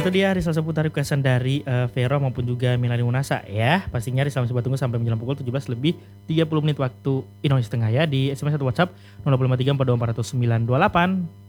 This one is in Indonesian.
itu dia Rizal seputar requestan dari Vero maupun juga Milani Munasa ya. Pastinya Rizal masih tunggu sampai menjelang pukul 17 lebih 30 menit waktu Indonesia Tengah ya di SMS atau WhatsApp 0853 42 40928.